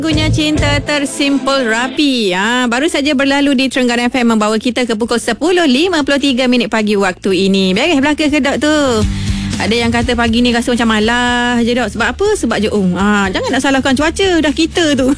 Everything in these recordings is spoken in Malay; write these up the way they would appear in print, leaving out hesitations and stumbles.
Lagunya Cinta Tersimpul Rapi. Baru saja berlalu di Terengganu FM membawa kita ke pukul 10.53 pagi waktu ini. Beres belaka ke dok tu? Ada yang kata pagi ni rasa macam malas je dok. Sebab apa? Sebab Johor. Jangan nak salahkan cuaca. Dah kita tu.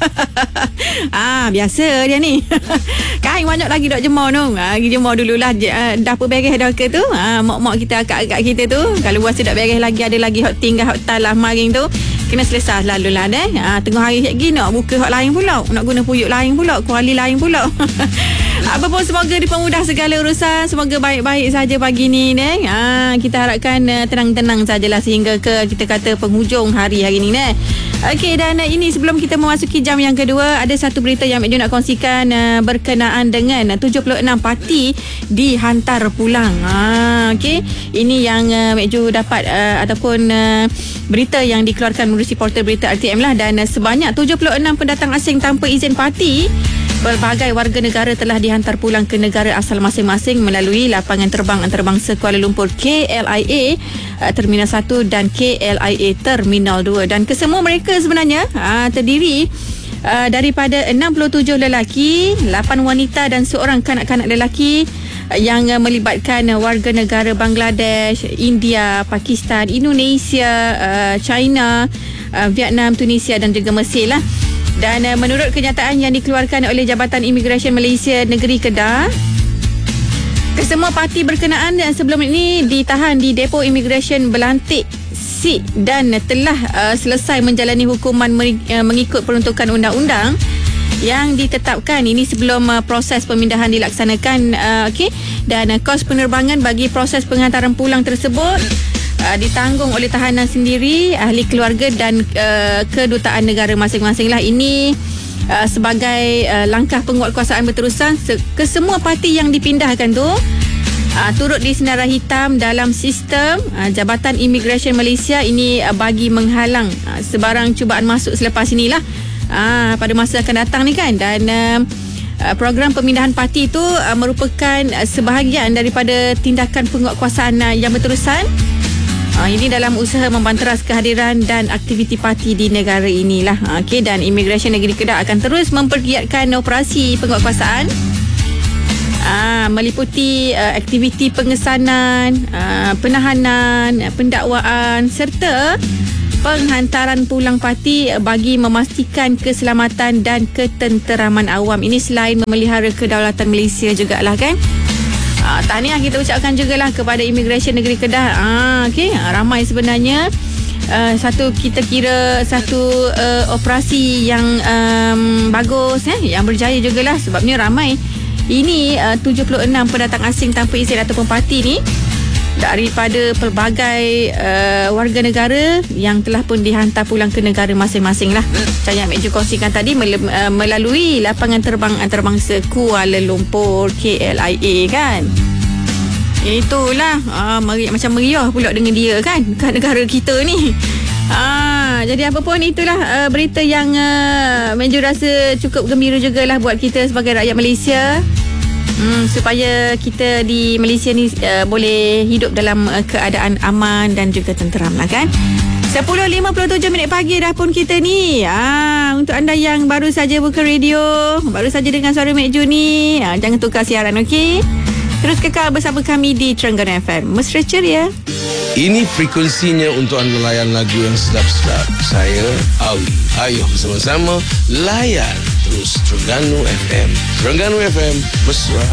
Biasa dia ni. Kain banyak lagi dok jemur tu. Pergi jemur dululah. Dah pun beres dah ke tu. Mak-mak kita, akak-akak kita tu. Kalau rasa dah beres lagi, ada lagi hot tinggal, hot tal lah maring tu. Kena selesai lalu lah deh. Tengah hari lagi nak buka hot lain pula. Nak guna puyuk lain pula. Kuali lain pula. Apa pun semoga dipermudah segala urusan. Semoga baik-baik saja pagi ni deh. Kita harapkan tenang-tenang sajalah sehingga ke kita kata penghujung hari ni deh. Okey, dan ini sebelum kita memasuki jam yang kedua, ada satu berita yang Mek Ju nak kongsikan berkenaan dengan 76 parti dihantar pulang. Okey, ini yang Mek Ju dapat ataupun berita yang dikeluarkan melalui portal berita RTM lah, dan sebanyak 76 pendatang asing tanpa izin parti pelbagai warga negara telah dihantar pulang ke negara asal masing-masing melalui lapangan terbang antarabangsa Kuala Lumpur KLIA Terminal 1 dan KLIA Terminal 2, dan kesemua mereka sebenarnya terdiri daripada 67 lelaki, 8 wanita dan seorang kanak-kanak lelaki yang melibatkan warga negara Bangladesh, India, Pakistan, Indonesia, China, Vietnam, Tunisia dan juga Mesir lah. Dan menurut kenyataan yang dikeluarkan oleh Jabatan Imigresen Malaysia Negeri Kedah, kesemua parti berkenaan sebelum ini ditahan di Depo Imigresen Belantik SID dan telah selesai menjalani hukuman mengikut peruntukan undang-undang yang ditetapkan. Ini sebelum proses pemindahan dilaksanakan. Dan kos penerbangan bagi proses penghantaran pulang tersebut ditanggung oleh tahanan sendiri, ahli keluarga dan kedutaan negara masing-masing lah. Ini sebagai langkah penguatkuasaan berterusan kesemua parti yang dipindahkan tu turut disenarai hitam dalam sistem Jabatan Imigresen Malaysia ini bagi menghalang sebarang cubaan masuk selepas inilah pada masa akan datang ni kan. Dan program pemindahan parti itu merupakan sebahagian daripada tindakan penguatkuasaan yang berterusan. Ini dalam usaha membanteras kehadiran dan aktiviti parti di negara inilah. Dan Imigresen Negeri Kedah akan terus mempergiatkan operasi penguatkuasaan meliputi aktiviti pengesanan, penahanan, pendakwaan serta penghantaran pulang parti bagi memastikan keselamatan dan ketenteraman awam. Ini selain memelihara kedaulatan Malaysia jugalah kan. Tahniah kita ucapkan jugalah kepada Imigresen Negeri Kedah. Ramai sebenarnya. Kita kira satu operasi yang bagus, yang berjaya jugalah, sebabnya ramai. Ini 76 pendatang asing tanpa izin ataupun parti ni daripada pelbagai warga negara yang telah pun dihantar pulang ke negara masing-masing lah. Macam yang Mek Ju kongsikan tadi melalui lapangan terbang antarabangsa Kuala Lumpur KLIA kan. Itulah macam meriah pula dengan dia kan kat negara kita ni. Jadi apa pun itulah berita yang Mek Ju rasa cukup gembira jugalah buat kita sebagai rakyat Malaysia. Supaya kita di Malaysia ni boleh hidup dalam keadaan aman dan juga tenteram lah kan. 10.57 pagi dah pun kita ni. Untuk anda yang baru saja buka radio, baru saja dengan suara Mek Ju ni, jangan tukar siaran, okey? Terus kekal bersama kami di Terengganu FM. Mesra ceria. Ini frekuensinya untuk anda layan lagu yang sedap-sedap. Saya Awi. Ayo bersama-sama layan terus Terengganu FM. Terengganu FM, mesra